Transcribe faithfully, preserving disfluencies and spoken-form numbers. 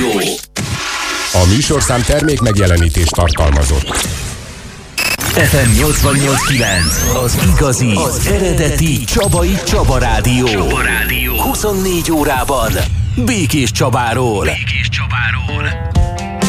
Rádió. A műsorszám termék megjelenítést tartalmazott. ef em nyolcvannyolc kilenc, az igazi, az eredeti Csabai Csaba Rádió. Csaba Rádió. huszonnégy órában Békés Csabáról. Békés Csabáról.